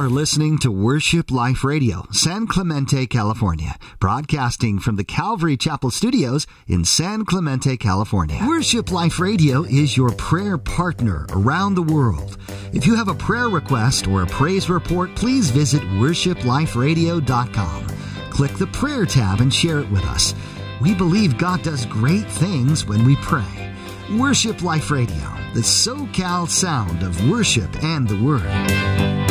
are listening to Worship Life Radio, San Clemente, California, broadcasting from the Calvary Chapel Studios in San Clemente, California. Worship Life Radio is your prayer partner around the world. If you have a prayer request or a praise report, please visit worshipliferadio.com. Click the prayer tab and share it with us. We believe God does great things when we pray. Worship Life Radio, the SoCal sound of worship and the Word.